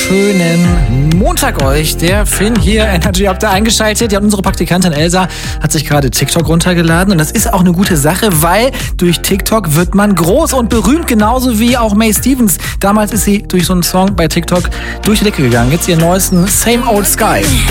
wunderschönen Montag euch. Der Finn hier, Energy Habt ihr eingeschaltet. Ja, unsere Praktikantin Elsa hat sich gerade TikTok runtergeladen. Und das ist auch eine gute Sache, weil durch TikTok wird man groß und berühmt, genauso wie auch May Stevens. Damals ist sie durch so einen Song bei TikTok durch die Decke gegangen. Jetzt ihren neuesten Same Old Sky.